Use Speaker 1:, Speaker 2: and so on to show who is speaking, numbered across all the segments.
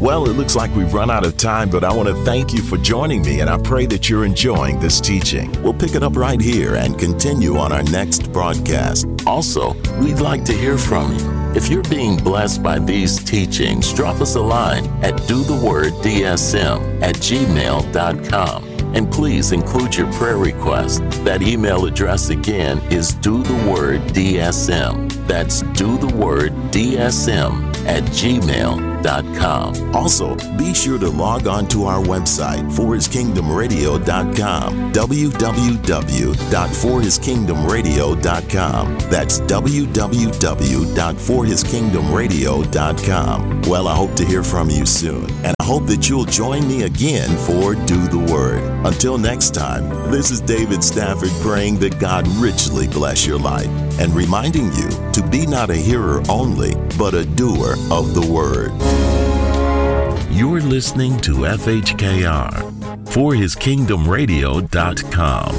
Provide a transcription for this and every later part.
Speaker 1: Well, it looks like we've run out of time, but I want to thank you for joining me, and I pray that you're enjoying this teaching. We'll pick it up right here and continue on our next broadcast. Also, we'd like to hear from you. If you're being blessed by these teachings, drop us a line at dothewordsm@gmail.com. And please include your prayer request. That email address again is dothewordsm. That's dothewordsm@gmail.com. Also, be sure to log on to our website, forhiskingdomradio.com, www.forhiskingdomradio.com. That's www.forhiskingdomradio.com. Well, I hope to hear from you soon, and I hope that you'll join me again for Do the Word. Until next time, this is David Stafford praying that God richly bless your life and reminding you to be not a hearer only, but a doer of the Word. You're listening to FHKR, forhiskingdomradio.com.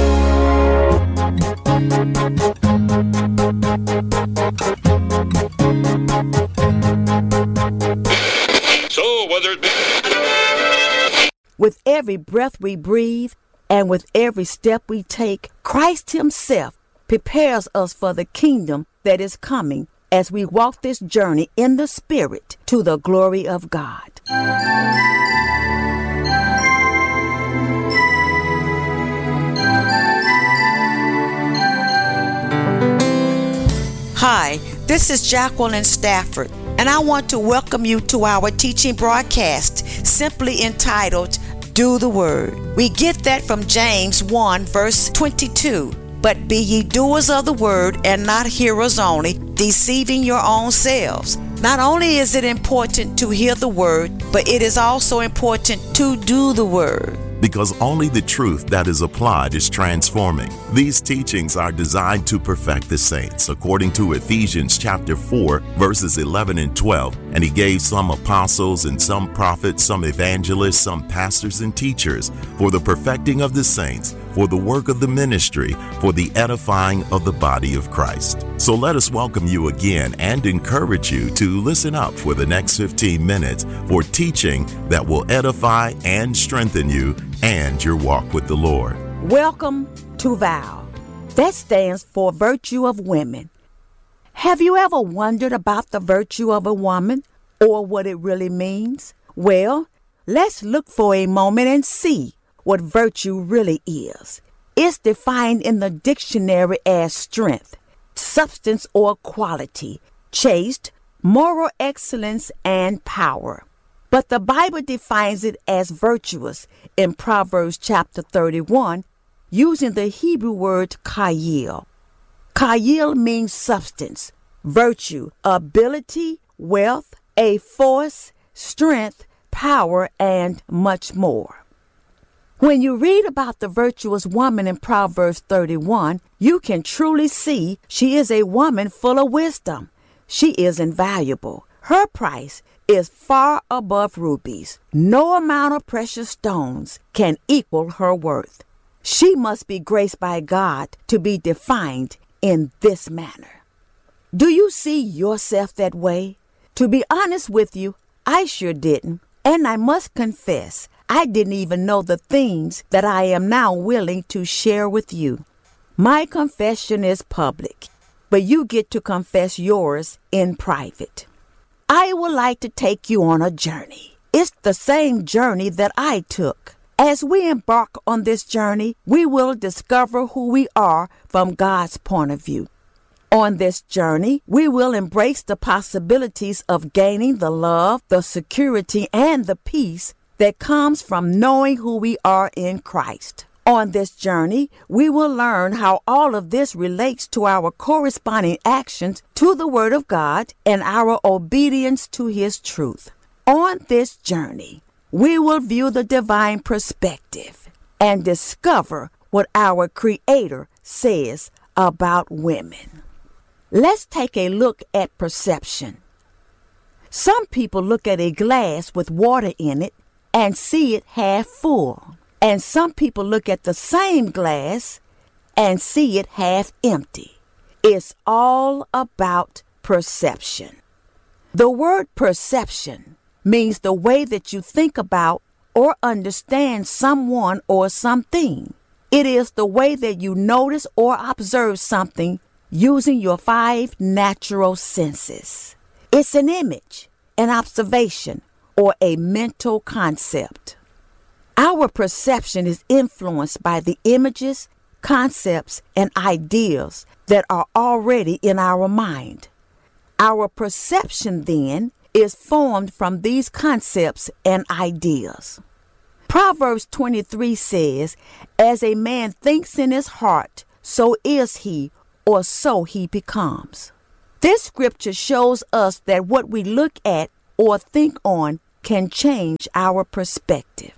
Speaker 2: With every breath we breathe and with every step we take, Christ Himself prepares us for the kingdom that is coming as we walk this journey in the Spirit to the glory of God. Hi, this is Jacqueline Stafford, and I want to welcome you to our teaching broadcast, simply entitled, Do the Word. We get that from James 1, verse 22. But be ye doers of the word and not hearers only, deceiving your own selves. Not only is it important to hear the word, but it is also important to do the word.
Speaker 1: Because only the truth that is applied is transforming. These teachings are designed to perfect the saints, according to Ephesians chapter 4, verses 11 and 12. And He gave some apostles and some prophets, some evangelists, some pastors and teachers, for the perfecting of the saints, for the work of the ministry, for the edifying of the body of Christ. So let us welcome you again and encourage you to listen up for the next 15 minutes for teaching that will edify and strengthen you and your walk with the Lord.
Speaker 2: Welcome to VOW. That stands for Virtue of Women. Have you ever wondered about the virtue of a woman or what it really means? Well, let's look for a moment and see what virtue really is. It's defined in the dictionary as strength, substance or quality, chaste, moral excellence, and power. But the Bible defines it as virtuous in Proverbs chapter 31, using the Hebrew word chayil. Chayil means substance, virtue, ability, wealth, a force, strength, power, and much more. When you read about the virtuous woman in Proverbs 31, you can truly see she is a woman full of wisdom. She is invaluable. Her price is far above rubies. No amount of precious stones can equal her worth. She must be graced by God to be defined in this manner. Do you see yourself that way? To be honest with you, I sure didn't. And I must confess, I didn't even know the things that I am now willing to share with you. My confession is public, but you get to confess yours in private. I would like to take you on a journey. It's the same journey that I took. As we embark on this journey, we will discover who we are from God's point of view. On this journey, we will embrace the possibilities of gaining the love, the security, and the peace that comes from knowing who we are in Christ. On this journey, we will learn how all of this relates to our corresponding actions to the Word of God and our obedience to His truth. On this journey, we will view the divine perspective and discover what our Creator says about women. Let's take a look at perception. Some people look at a glass with water in it and see it half full. And some people look at the same glass and see it half empty. It's all about perception. The word perception means the way that you think about or understand someone or something. It is the way that you notice or observe something using your 5 natural senses. It's an image, an observation, or a mental concept. Our perception is influenced by the images, concepts, and ideas that are already in our mind. Our perception, then, is formed from these concepts and ideas. Proverbs 23 says, "As a man thinks in his heart, so is he, or so he becomes." This scripture shows us that what we look at or think on can change our perspective.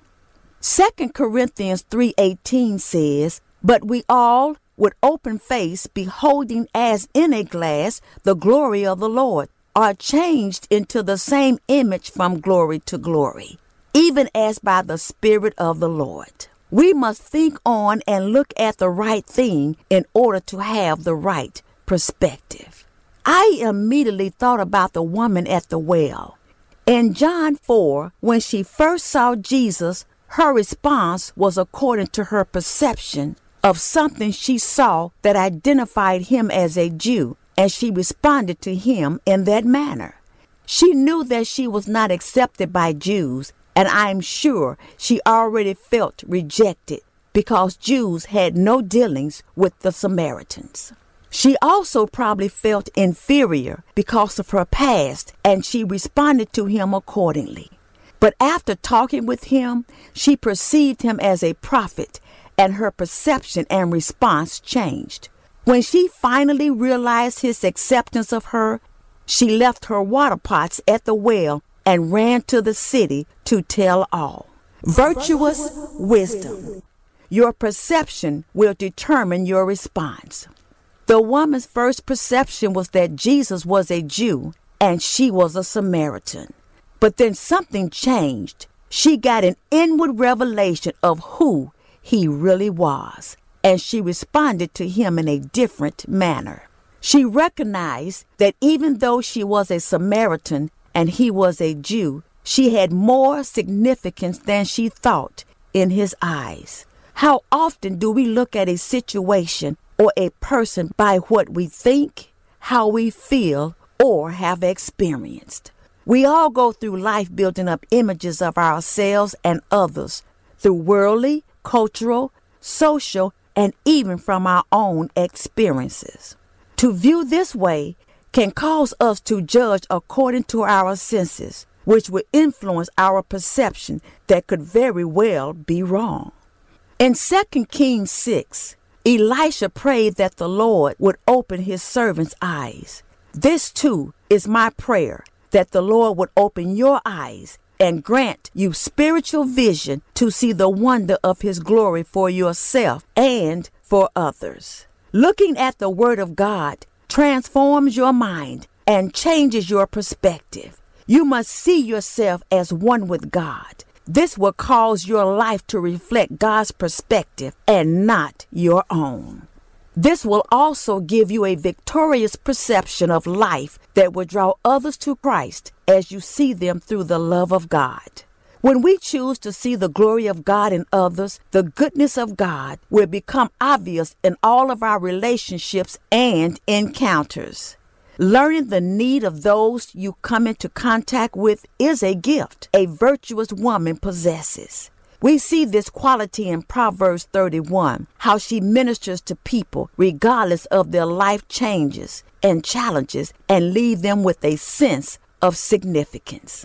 Speaker 2: 2 Corinthians 3:18 says, "But we all, with open face, beholding as in a glass the glory of the Lord, are changed into the same image from glory to glory, even as by the Spirit of the Lord." We must think on and look at the right thing in order to have the right perspective. I immediately thought about the woman at the well. In John 4, when she first saw Jesus, her response was according to her perception of something she saw that identified him as a Jew, and she responded to him in that manner. She knew that she was not accepted by Jews, and I'm sure she already felt rejected because Jews had no dealings with the Samaritans. She also probably felt inferior because of her past, and she responded to him accordingly. But after talking with him, she perceived him as a prophet, and her perception and response changed. When she finally realized his acceptance of her, she left her water pots at the well and ran to the city to tell all. Virtuous wisdom. Your perception will determine your response. The woman's first perception was that Jesus was a Jew and she was a Samaritan. But then something changed. She got an inward revelation of who he really was, and she responded to him in a different manner. She recognized that even though she was a Samaritan and he was a Jew, she had more significance than she thought in his eyes. How often do we look at a situation or a person by what we think, how we feel, or have experienced? We all go through life building up images of ourselves and others through worldly, cultural, social, and even from our own experiences. To view this way can cause us to judge according to our senses, which will influence our perception that could very well be wrong. In 2 Kings 6, Elisha prayed that the Lord would open his servant's eyes. This too is my prayer, that the Lord would open your eyes and grant you spiritual vision to see the wonder of his glory for yourself and for others. Looking at the Word of God transforms your mind and changes your perspective. You must see yourself as one with God. This will cause your life to reflect God's perspective and not your own. This will also give you a victorious perception of life that will draw others to Christ as you see them through the love of God. When we choose to see the glory of God in others, the goodness of God will become obvious in all of our relationships and encounters. Learning the need of those you come into contact with is a gift a virtuous woman possesses. We see this quality in Proverbs 31, how she ministers to people regardless of their life changes and challenges and leave them with a sense of significance.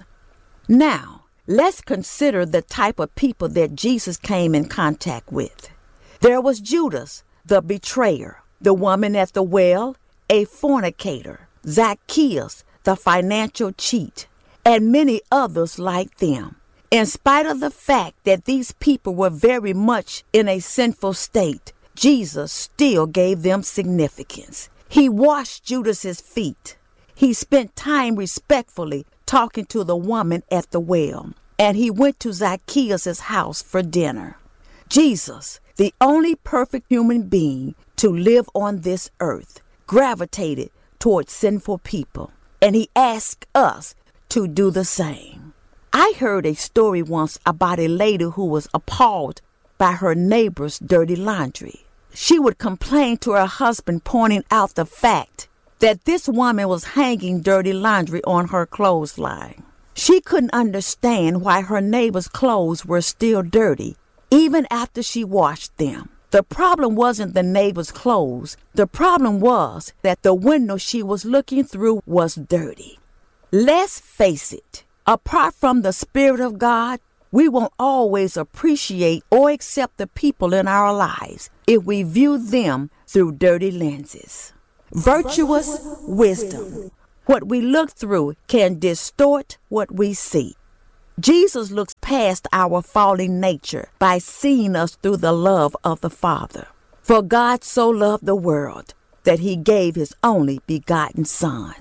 Speaker 2: Now, let's consider the type of people that Jesus came in contact with. There was Judas, the betrayer, the woman at the well, a fornicator, Zacchaeus, the financial cheat, and many others like them. In spite of the fact that these people were very much in a sinful state, Jesus still gave them significance. He washed Judas's feet. He spent time respectfully talking to the woman at the well, and he went to Zacchaeus' house for dinner. Jesus, the only perfect human being to live on this earth, gravitated towards sinful people, and he asked us to do the same. I heard a story once about a lady who was appalled by her neighbor's dirty laundry. She would complain to her husband, pointing out the fact that this woman was hanging dirty laundry on her clothesline. She couldn't understand why her neighbor's clothes were still dirty, even after she washed them. The problem wasn't the neighbor's clothes. The problem was that the window she was looking through was dirty. Let's face it, apart from the Spirit of God, we won't always appreciate or accept the people in our lives if we view them through dirty lenses. Virtuous wisdom. What we look through can distort what we see. Jesus looks past our fallen nature by seeing us through the love of the Father. For God so loved the world that he gave his only begotten Son.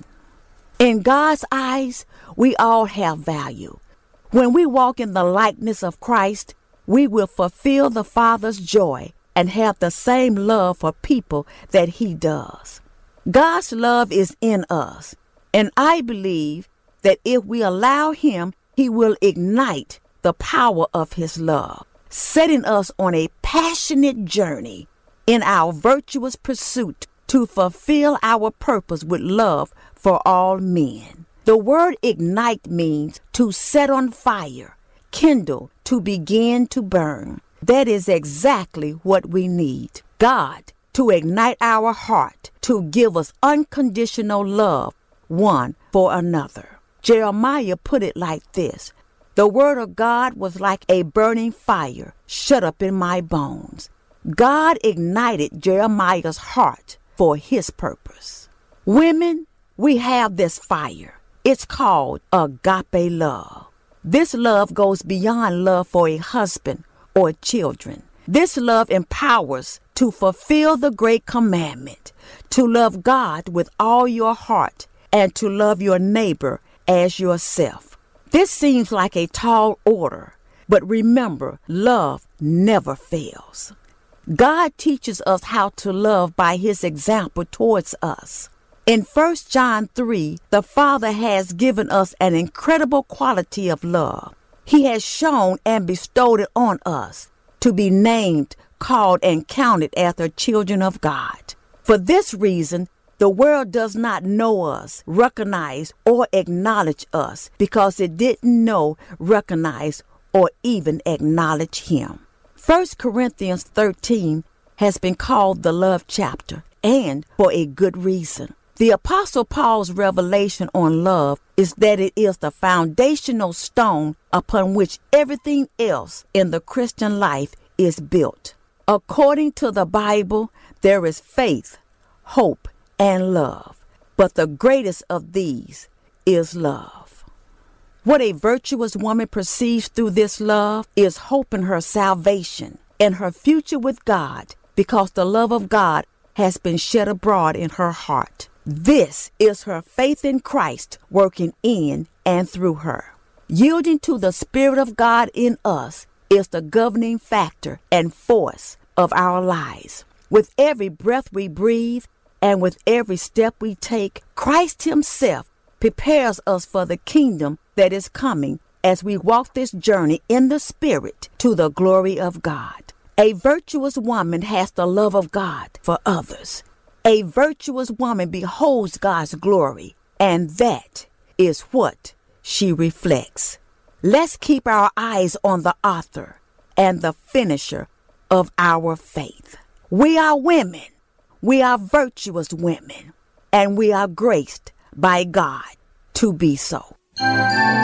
Speaker 2: In God's eyes, we all have value. When we walk in the likeness of Christ, we will fulfill the Father's joy and have the same love for people that he does. God's love is in us, and I believe that if we allow him, he will ignite the power of his love, setting us on a passionate journey in our virtuous pursuit to fulfill our purpose with love for all men. The word ignite means to set on fire, kindle, to begin to burn. That is exactly what we need. God to ignite our heart, to give us unconditional love one for another. Jeremiah put it like this: the word of God was like a burning fire shut up in my bones. God ignited Jeremiah's heart for his purpose. Women, we have this fire. It's called agape love. This love goes beyond love for a husband or children. This love empowers to fulfill the great commandment, to love God with all your heart and to love your neighbor as yourself. This seems like a tall order, but remember, love never fails. God teaches us how to love by his example towards us. In 1 John 3, the Father has given us an incredible quality of love. He has shown and bestowed it on us to be named, called, and counted as the children of God. For this reason, the world does not know us, recognize, or acknowledge us because it didn't know, recognize, or even acknowledge him. 1 Corinthians 13 has been called the love chapter, and for a good reason. The Apostle Paul's revelation on love is that it is the foundational stone upon which everything else in the Christian life is built. According to the Bible, there is faith, hope, and love, but the greatest of these is love. What a virtuous woman perceives through this love is hope in her salvation and her future with God, because the love of God has been shed abroad in her heart. This is her faith in Christ working in and through her. Yielding to the Spirit of God in us is the governing factor and force of our lives. With every breath we breathe and with every step we take, Christ himself prepares us for the kingdom that is coming as we walk this journey in the Spirit to the glory of God. A virtuous woman has the love of God for others. A virtuous woman beholds God's glory, and that is what she reflects. Let's keep our eyes on the author and the finisher of our faith. We are women. We are virtuous women, and we are graced by God to be so.